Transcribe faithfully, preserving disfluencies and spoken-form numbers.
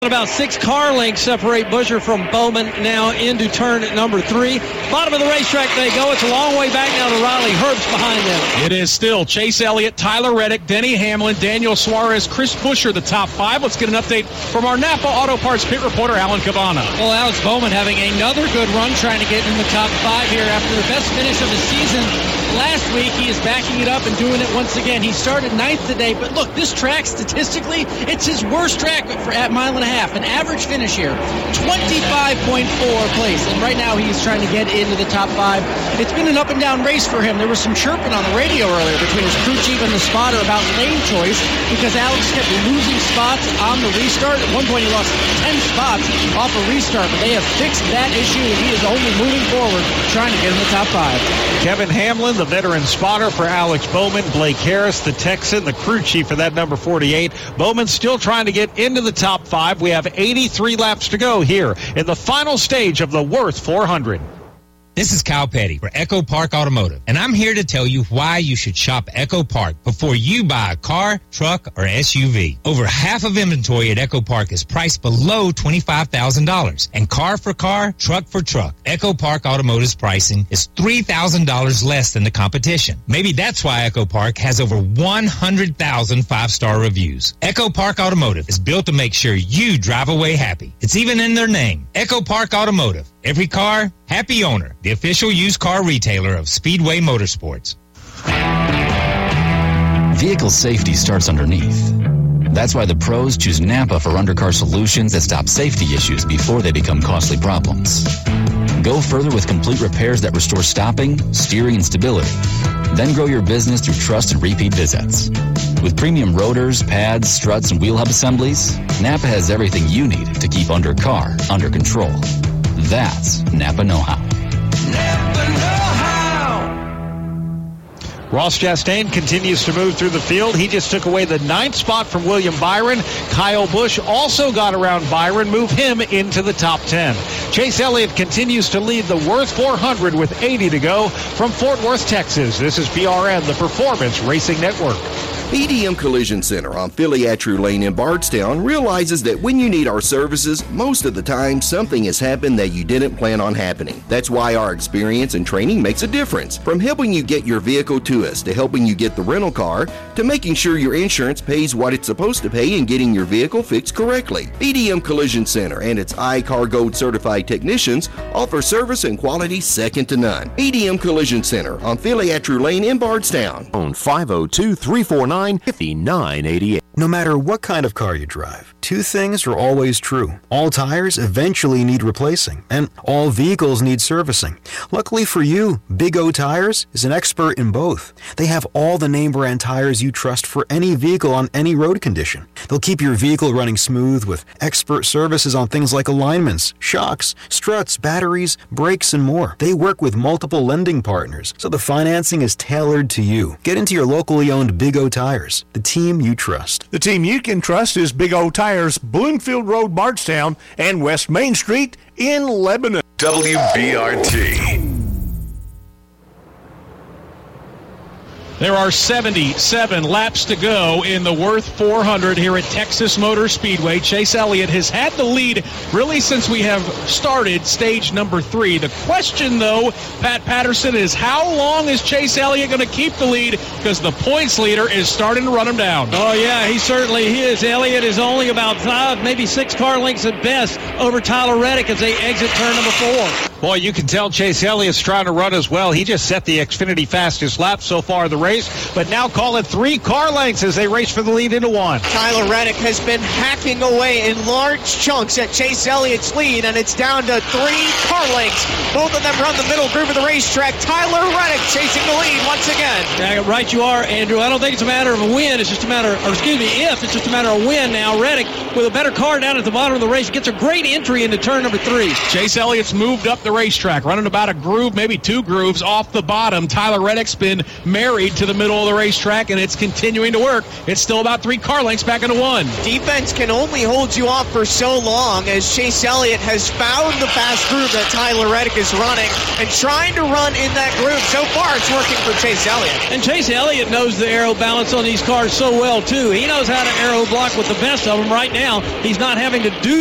About six car lengths separate Buescher from Bowman now into turn number three. Bottom of the racetrack they go. It's a long way back now to Riley. Herbst behind them. It is still Chase Elliott, Tyler Reddick, Denny Hamlin, Daniel Suarez, Chris Buescher, the top five. Let's get an update from our Napa Auto Parts pit reporter, Alan Cabana. Well, Alex Bowman having another good run trying to get in the top five here after the best finish of the season last week. He is backing it up and doing it once again. He started ninth today, but look, this track statistically, it's his worst track for at mile and a half. An average finish here, twenty-five point four place, and right now he's trying to get into the top five. It's been an up and down race for him. There was some chirping on the radio earlier between his crew chief and the spotter about lane choice because Alex kept losing spots on the restart. At one point he lost ten spots off a restart, but they have fixed that issue and he is only moving forward trying to get in the top five. Kevin Hamlin, the veteran spotter for Alex Bowman. Blake Harris, the Texan, the crew chief for that number forty-eight. Bowman still trying to get into the top five. We have eighty-three laps to go here in the final stage of the Worth four hundred. This is Kyle Petty for Echo Park Automotive, and I'm here to tell you why you should shop Echo Park before you buy a car, truck, or S U V. Over half of inventory at Echo Park is priced below twenty-five thousand dollars, and car for car, truck for truck. Echo Park Automotive's pricing is three thousand dollars less than the competition. Maybe that's why Echo Park has over one hundred thousand five-star reviews. Echo Park Automotive is built to make sure you drive away happy. It's even in their name, Echo Park Automotive. Every car, happy owner. The official used car retailer of Speedway Motorsports. Vehicle safety starts underneath. That's why the pros choose Napa for undercar solutions that stop safety issues before they become costly problems. Go further with complete repairs that restore stopping, steering, and stability. Then grow your business through trust and repeat visits. With premium rotors, pads, struts, and wheel hub assemblies, Napa has everything you need to keep undercar under control. That's Napa know-how. Napa know-how. Ross Chastain continues to move through the field. He just took away the ninth spot from William Byron. Kyle Busch also got around Byron, move him into the top ten. Chase Elliott continues to lead the Worth four hundred with eighty to go from Fort Worth, Texas. This is P R N, the Performance Racing Network. E D M Collision Center on Philly Atru Lane in Bardstown realizes that when you need our services, most of the time something has happened that you didn't plan on happening. That's why our experience and training makes a difference. From helping you get your vehicle to us, to helping you get the rental car, to making sure your insurance pays what it's supposed to pay and getting your vehicle fixed correctly. E D M Collision Center and its I-CAR Gold certified technicians offer service and quality second to none. E D M Collision Center on Philly Atru Lane in Bardstown. On five oh two, three four nine, five nine eight eight. No matter what kind of car you drive, two things are always true. All tires eventually need replacing, and all vehicles need servicing. Luckily for you, Big O Tires is an expert in both. They have all the name brand tires you trust for any vehicle on any road condition. They'll keep your vehicle running smooth with expert services on things like alignments, shocks, struts, batteries, brakes, and more. They work with multiple lending partners, so the financing is tailored to you. Get into your locally owned Big O Tires, the team you trust. The team you can trust is Big O Tires, Bloomfield Road, Bardstown, and West Main Street in Lebanon. W B R T. There are seventy-seven laps to go in the Worth four hundred here at Texas Motor Speedway. Chase Elliott has had the lead really since we have started stage number three. The question, though, Pat Patterson, is how long is Chase Elliott going to keep the lead? Because the points leader is starting to run him down. Oh, yeah, he certainly is. Elliott is only about five, maybe six car lengths at best over Tyler Reddick as they exit turn number four. Boy, you can tell Chase Elliott's trying to run as well. He just set the Xfinity fastest lap so far of the race, but now call it three car lengths as they race for the lead into one. Tyler Reddick has been hacking away in large chunks at Chase Elliott's lead, and it's down to three car lengths. Both of them run the middle group of the racetrack. Tyler Reddick chasing the lead once again. Yeah, right you are, Andrew. I don't think it's a matter of a win. It's just a matter, or excuse me, if. It's just a matter of win now. Reddick, with a better car down at the bottom of the race, gets a great entry into turn number three. Chase Elliott's moved up the the racetrack, running about a groove, maybe two grooves off the bottom. Tyler Reddick's been married to the middle of the racetrack, and it's continuing to work. It's still about three car lengths back into one. Defense can only hold you off for so long, as Chase Elliott has found the fast groove that Tyler Reddick is running and trying to run in that groove. So far, it's working for Chase Elliott. And Chase Elliott knows the aero balance on these cars so well, too. He knows how to aero block with the best of them. Right now, he's not having to do